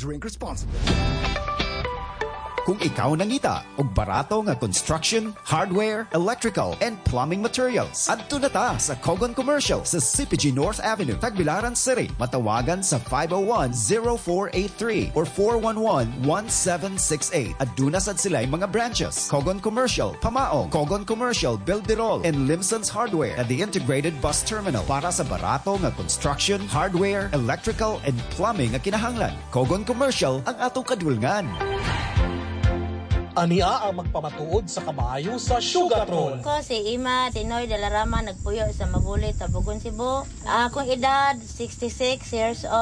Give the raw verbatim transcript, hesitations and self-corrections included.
Drink responsibly. Kung ikaw nangita og barato nga construction, hardware, electrical, and plumbing materials, adto na ta sa Kogon Commercial sa C P G North Avenue, Tagbilaran City. Matawagan sa five oh one, oh four eight three or four one one, one seven six eight. Aduna sad sila yung mga branches: Kogon Commercial, Pamaong, Kogon Commercial, Bilderol, and Limson's Hardware at the Integrated Bus Terminal para sa barato nga construction, hardware, electrical, and plumbing nga kinahanglan. Kogon Commercial ang atong kadulngan. Ania ang magpamatuod sa kabayo sa Sugartron. Ko si Ima Tinoy Dalarama, nagpuyo sa Mabulit, Tabugon, Cebu. Akong edad sixty-six years old.